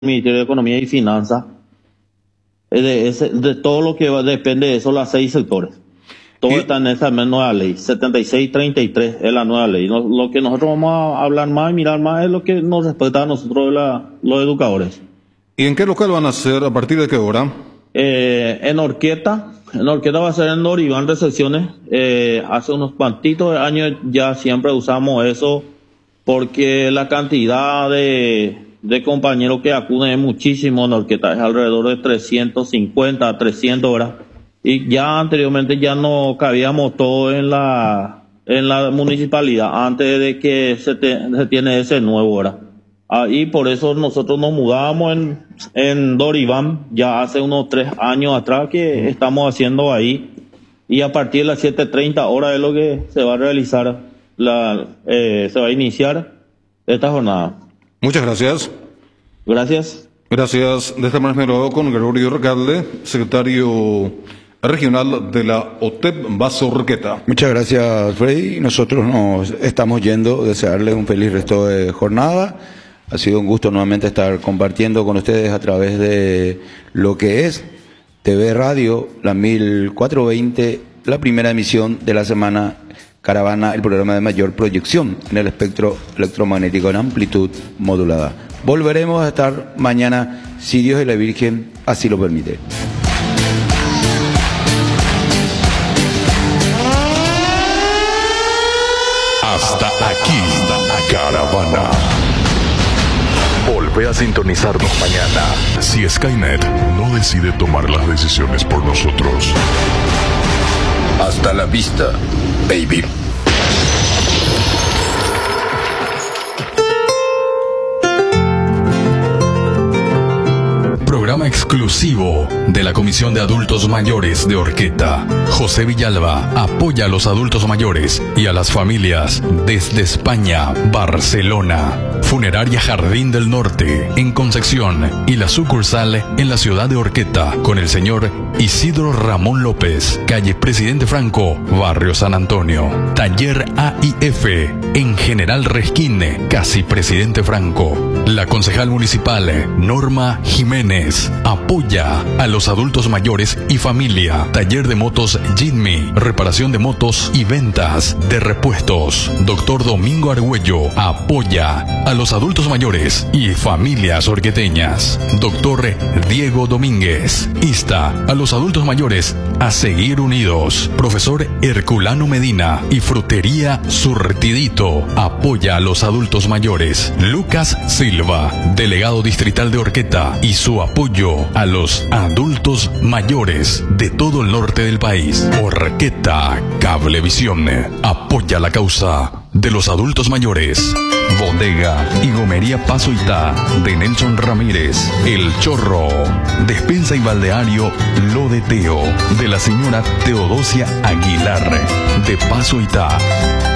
Ministerio de Economía y Finanzas. De todo lo que depende de eso, las 6 sectores. Todo está en esa nueva ley, 7633 es la nueva ley. Lo que nosotros vamos a hablar más y mirar más es lo que nos respecta a nosotros los educadores. ¿Y en qué local van a ser? ¿A partir de qué hora? En Orqueta va a ser en Doriván Recepciones. Hace unos cuantitos años ya siempre usamos eso porque la cantidad de compañeros que acuden es muchísimo en Orqueta, es alrededor de 350 a 300 horas. Y ya anteriormente ya no cabíamos todo en la municipalidad antes de que se tiene ese nuevo hora. Y por eso nosotros nos mudamos en Doriván ya hace unos 3 años atrás que estamos haciendo ahí. Y a partir de las 7:30 horas es lo que se va a realizar, se va a iniciar esta jornada. Muchas gracias. Gracias. Gracias. De esta manera me lo hago con Gregorio Recalde, secretario regional de la OTEP Basso Orqueta. Muchas gracias, Freddy. Nosotros nos estamos yendo, desearles un feliz resto de jornada. Ha sido un gusto nuevamente estar compartiendo con ustedes a través de lo que es TV Radio, la 1420, la primera emisión de la semana Caravana, el programa de mayor proyección en el espectro electromagnético en amplitud modulada. Volveremos a estar mañana, si Dios y la Virgen así lo permite. Hasta aquí, Caravana. Volvé a sintonizarnos mañana, si Skynet no decide tomar las decisiones por nosotros. Hasta la vista, baby. Programa exclusivo de la Comisión de Adultos Mayores de Orqueta. José Villalba apoya a los adultos mayores y a las familias desde España, Barcelona. Funeraria Jardín del Norte, en Concepción, y la sucursal en la ciudad de Orqueta, con el señor Isidro Ramón López, calle Presidente Franco, barrio San Antonio. Taller AIF, en General Resquín, casi Presidente Franco. La concejal municipal, Norma Jiménez, apoya a los adultos mayores y familia. Taller de motos Jitmi, reparación de motos y ventas de repuestos. Doctor Domingo Argüello apoya a los adultos mayores y familias orqueteñas. Doctor Diego Domínguez insta a los adultos mayores a seguir unidos. Profesor Herculano Medina y Frutería Surtidito apoya a los adultos mayores. Lucas Silva, delegado distrital de Orqueta, y su apoyo a los adultos mayores de todo el norte del país. Orqueta Cablevisión apoya la causa de los adultos mayores. Bodega y Gomería Paso Itá de Nelson Ramírez, El Chorro. Despensa y balneario Lo de Teo de la señora Teodosia Aguilar de Paso Itá.